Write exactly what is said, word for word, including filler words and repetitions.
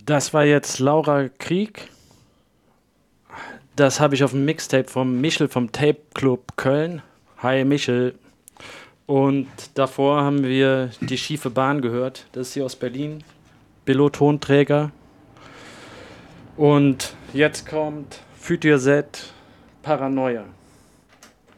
Das war jetzt Laura Krieg. Das habe ich auf dem Mixtape vom Michel vom Tape Club Köln. Hi Michel. Und davor haben wir die schiefe Bahn gehört. Das ist hier aus Berlin. Billo-Tonträger. Und jetzt kommt Future Z Paranoia.